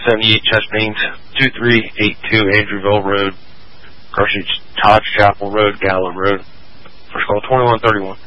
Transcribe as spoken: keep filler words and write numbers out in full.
seventy-eight Chestnut, two three eight two Andrewville Road, Carthage, Todd Chapel Road, Gallo Road. First call twenty-one thirty-one.